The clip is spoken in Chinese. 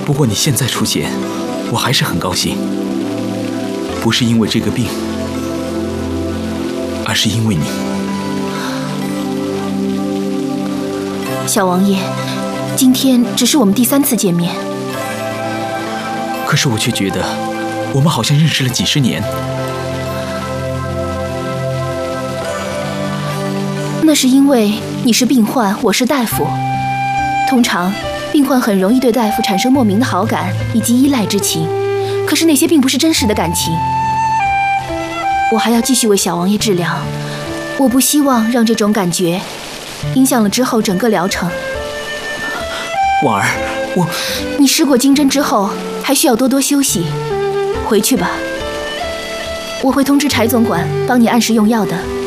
不过你现在出现，我还是很高兴。不是因为这个病，而是因为你。 小王爷，今天只是我们第3次见面。 可是我却觉得，我们好像认识了几10年。 那是因为你是病患，我是大夫。通常，病患很容易对大夫产生莫名的好感以及依赖之情，可是那些并不是真实的感情。我还要继续为小王爷治疗，我不希望让这种感觉影响了之后整个疗程。 婉儿， 你施过金针之后，还需要多多休息。回去吧，我会通知柴总管帮你按时用药的。